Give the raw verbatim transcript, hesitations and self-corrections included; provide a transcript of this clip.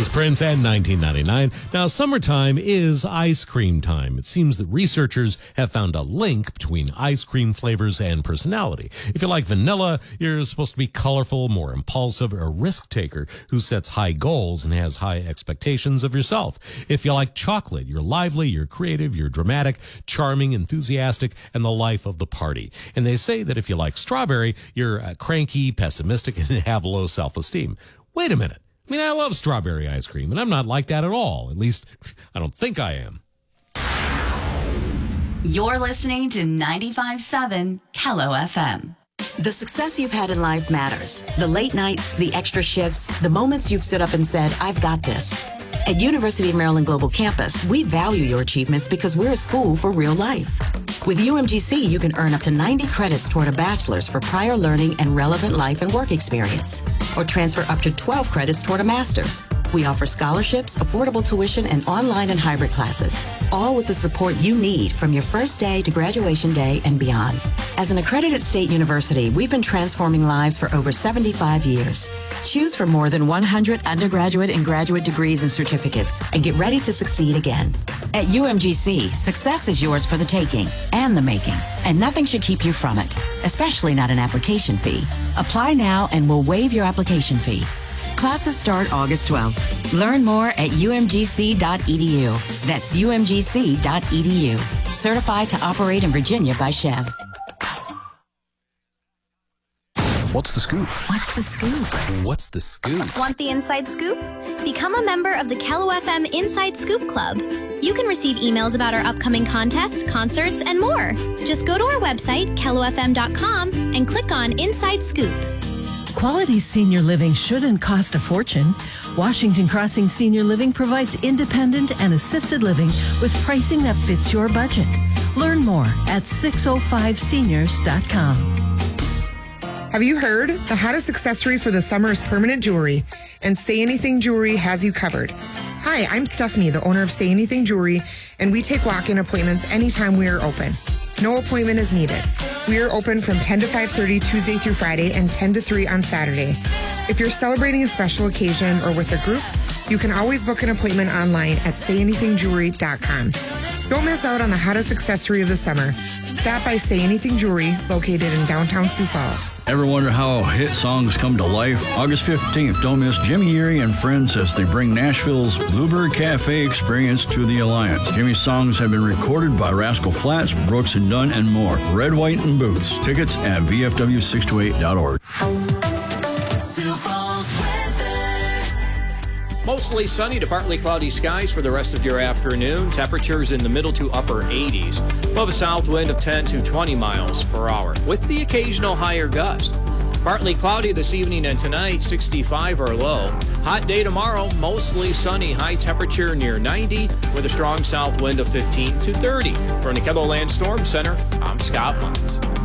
is Prince and nineteen ninety-nine. Now, summertime is ice cream time. It seems that researchers have found a link between ice cream flavors and personality. If you like vanilla, you're supposed to be colorful, more impulsive, a risk taker who sets high goals and has high expectations of yourself. If you like chocolate, you're lively, you're creative, you're dramatic, charming, enthusiastic, and the life of the party. And they say that if you like strawberry, you're uh, cranky, pessimistic, and have low self-esteem. Wait a minute. I mean, I love strawberry ice cream, and I'm not like that at all. At least, I don't think I am. You're listening to ninety-five point seven Kello F M. The success you've had in life matters. The late nights, the extra shifts, the moments you've stood up and said, I've got this. At University of Maryland Global Campus, we value your achievements because we're a school for real life. With U M G C, you can earn up to ninety credits toward a bachelor's for prior learning and relevant life and work experience, or transfer up to twelve credits toward a master's. We offer scholarships, affordable tuition, and online and hybrid classes, all with the support you need from your first day to graduation day and beyond. As an accredited state university, we've been transforming lives for over seventy-five years. Choose from more than one hundred undergraduate and graduate degrees and certificates, and get ready to succeed again. At U M G C, success is yours for the taking and the making, and nothing should keep you from it, especially not an application fee. Apply now and we'll waive your application fee. Classes start August twelfth. Learn more at U M G C dot E D U. That's U M G C dot E D U. Certified to operate in Virginia by Chev. What's the scoop? What's the scoop? What's the scoop? Want the inside scoop? Become a member of the Kello F M Inside Scoop Club. You can receive emails about our upcoming contests, concerts, and more. Just go to our website, kello f m dot com, and click on Inside Scoop. Quality senior living shouldn't cost a fortune. Washington Crossing Senior Living provides independent and assisted living with pricing that fits your budget. Learn more at six oh five seniors dot com. Have you heard? The hottest accessory for the summer is permanent jewelry, and Say Anything Jewelry has you covered. Hi, I'm Stephanie, the owner of Say Anything Jewelry, and we take walk-in appointments anytime we are open. No appointment is needed. We are open from ten to five thirty Tuesday through Friday and ten to three on Saturday. If you're celebrating a special occasion or with a group, you can always book an appointment online at say anything jewelry dot com. Don't miss out on the hottest accessory of the summer. Stop by Say Anything Jewelry, located in downtown Sioux Falls. Ever wonder how hit songs come to life? August fifteenth, don't miss Jimmy Erie and friends as they bring Nashville's Bluebird Cafe experience to the Alliance. Jimmy's songs have been recorded by Rascal Flatts, Brooks and Dunn, and more. Red, White, and Boots. Tickets at v f w six two eight dot org. Sioux Falls weather. Mostly sunny to partly cloudy skies for the rest of your afternoon. Temperatures in the middle to upper eighties. We'll have a south wind of ten to twenty miles per hour with the occasional higher gust. Partly cloudy this evening and tonight, sixty-five or low. Hot day tomorrow, mostly sunny, high temperature near ninety with a strong south wind of fifteen to thirty. From the KELOLAND Storm Center, I'm Scott Muntz.